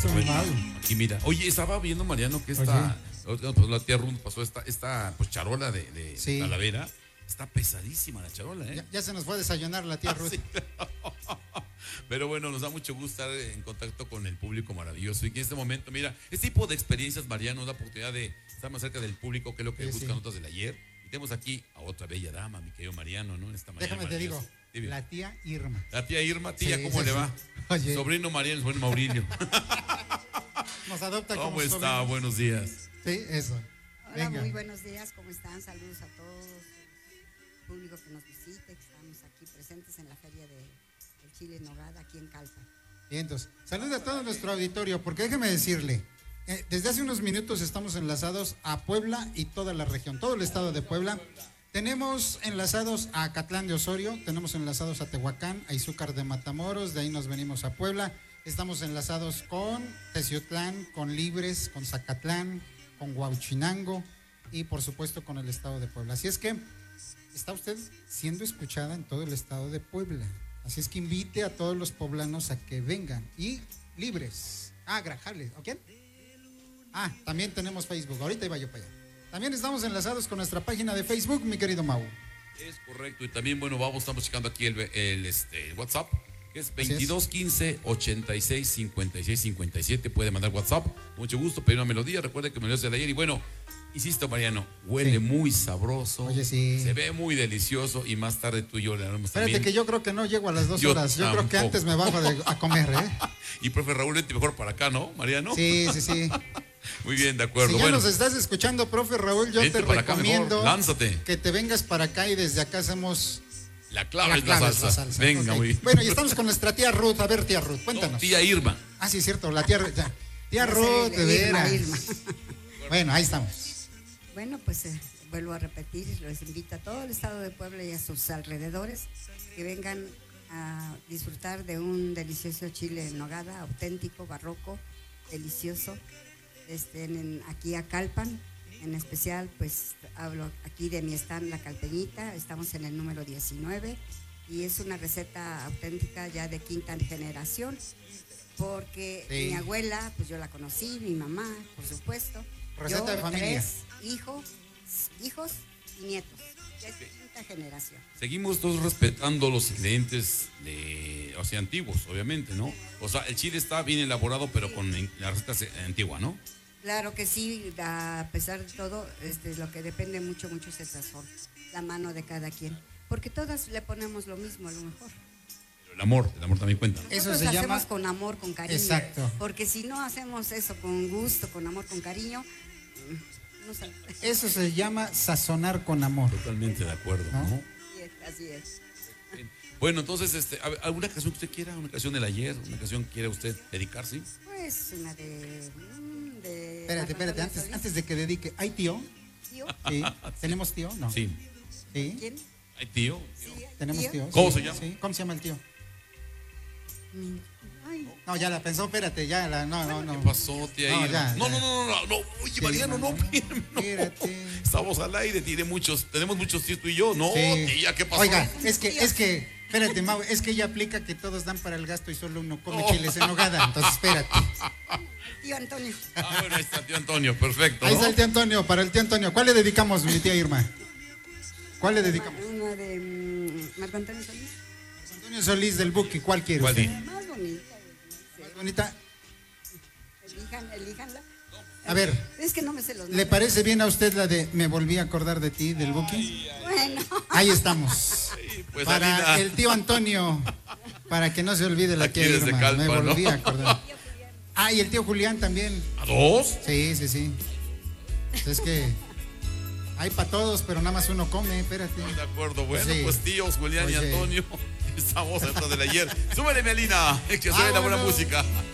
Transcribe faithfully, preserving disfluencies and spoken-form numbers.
eso, aprovecho. Mau. Aquí mira, oye, estaba viendo, Mariano, que esta, pues la tía Ruth pasó esta, esta pues, charola de, de Sí. Talavera. Está pesadísima la charola, ¿eh? Ya, ya se nos fue a desayunar la tía Ah, Ruth. sí. Pero bueno, nos da mucho gusto estar en contacto con el público maravilloso. Y que en este momento, mira, este tipo de experiencias, Mariano, nos da oportunidad de estar más cerca del público, que es lo que Sí, buscan sí. notas del ayer. Y tenemos aquí a otra bella dama, mi querido Mariano, ¿no? En esta mañana Déjame te digo, maravillosa. Dime. la tía Irma. La tía Irma, tía, Sí, ¿cómo sí, le sí. va? Oye. Sobrino Mariano, sobrino Maurilio. Nos adopta como ¿Cómo está? sobrino. Buenos días. Sí, eso. Hola, Venga. muy buenos días, ¿cómo están? Saludos a todos, el público que nos visite, que estamos aquí presentes en la Feria de, del Chile en Nogada, aquí en Calpa. Bien, entonces, saluda a todo nuestro auditorio, porque déjeme decirle, eh, desde hace unos minutos estamos enlazados a Puebla y toda la región, todo el estado de Puebla. Tenemos enlazados a Acatlán de Osorio, tenemos enlazados a Tehuacán, a Izúcar de Matamoros, de ahí nos venimos a Puebla. Estamos enlazados con Teciutlán, con Libres, con Zacatlán, con Huauchinango y por supuesto con el estado de Puebla. Así es que está usted siendo escuchada en todo el estado de Puebla. Así es que invite a todos los poblanos a que vengan. Y Libres. Ah, Grajales. ¿O quién? Ah, también tenemos Facebook. Ahorita iba yo para allá. También estamos enlazados con nuestra página de Facebook, mi querido Mau. Es correcto. Y también, bueno, vamos, estamos checando aquí el, el, este, WhatsApp, que es Así veintidós quince ochenta y seis cincuenta y seis cincuenta y siete. Puede mandar WhatsApp. Mucho gusto, pedir una melodía. Recuerde que me lo hace de ayer. Y bueno, insisto, Mariano, huele Sí. muy sabroso. Oye, sí. Se ve muy delicioso. Y más tarde tú y yo le haremos Espérate también. que yo creo que no llego a las dos Yo horas. Yo creo que tampoco. antes me bajo de- a comer, ¿eh? Y profe Raúl, vente mejor para acá, ¿no, Mariano? Sí, sí, sí. Muy bien, de acuerdo. Si ya bueno, nos estás escuchando, profe Raúl, yo vente te para acá recomiendo mejor, lánzate. que te vengas para acá y desde acá hacemos La clave, la es, clave, la es salsa. la salsa. Venga, Ok. muy bien. Bueno, y estamos con nuestra tía Ruth. A ver, tía Ruth, No, cuéntanos. tía Irma. Ah, sí, es cierto, la tía Ruth. ya. Tía Va a Ruth, ser de Irma, veras. Irma. Bueno, ahí estamos. Bueno, pues eh, vuelvo a repetir, los invito a todo el estado de Puebla y a sus alrededores que vengan a disfrutar de un delicioso chile en nogada, auténtico, barroco, delicioso. Este, en, aquí a Calpan, en especial, pues hablo aquí de mi stand La Calpeñita, estamos en el número diecinueve y es una receta auténtica ya de quinta generación, porque Sí. mi abuela, pues yo la conocí, mi mamá, por supuesto. Receta Yo, de familia. Tres hijos, hijos y nietos. Ya es quinta generación. Seguimos todos respetando los ingredientes de, o sea, antiguos, obviamente, ¿no? O sea, el chile está bien elaborado, pero con la receta se- antigua, ¿no? Claro que sí, a pesar de todo, este, lo que depende mucho, mucho es el sazón, la mano de cada quien. Porque todas le ponemos lo mismo a lo mejor. Pero el amor, el amor también cuenta. Eso Nosotros se hacemos llama- con amor, con cariño. Exacto. Porque si no hacemos eso con gusto, con amor, con cariño, mm, no sabe. Eso se llama sazonar con amor. Totalmente de acuerdo, ¿No? ¿no? Así es, así es. Bien. Bueno, entonces, este, a ver, ¿alguna canción que usted quiera? ¿Una canción del ayer? ¿Una canción que quiera usted dedicarse? Pues una de... mm, de Espérate, espérate, Marco antes, Antonio antes de que dedique. ¿Hay tío? Solís. ¿Tío? Sí. ¿Tenemos tío? No. Sí. ¿Sí? ¿Quién? ¿Hay tío? Sí, ¿Tenemos tío? ¿Cómo Sí, se llama? sí. ¿Cómo se llama el tío? Mm, ay, No, ya la pensó, espérate, ya la. No, no, no. ¿Qué pasó, tía No, Irma? ya, no, ya. no, no, no, no, no, oye, Sí, Mariano, no, no, espérame, no. espérate. Estamos al aire, tiene muchos, tenemos muchos tíos tú y yo. No, Sí. tía, ¿qué pasó? Oiga, es que, es que, espérate, Mau, es que ella aplica que todos dan para el gasto y solo uno come chiles en nogada. Entonces, espérate. tío Antonio. Ah, bueno, ahí está el tío Antonio, perfecto. Ahí ¿no? está el tío Antonio, para el tío Antonio. ¿Cuál le dedicamos, mi tía Irma? ¿Cuál le dedicamos? Una de mm, Marco Antonio Solís. Antonio Solís del Buki, ¿cuál quiere ¿Cuál usted? di? Más bonita. Más bonita. Elijan, elíjanla. A ver, Es que no me sé los ¿le nombres. parece bien a usted la de Me volví a acordar de ti, del Buki? Bueno. Ahí estamos. Sí, pues, Para Alina, el tío Antonio, para que no se olvide la Aquí tía desde Irma. Calpa, Me volví ¿no? a acordar. Ah, y el tío Julián también. ¿A dos? Sí, sí, sí. Es que hay para todos, pero nada más uno come, espérate. De acuerdo, bueno, Sí. pues tíos, Julián y Oye. Antonio, estamos dentro del ayer. Súbele, Melina, que suene Ah, la buena bueno. música.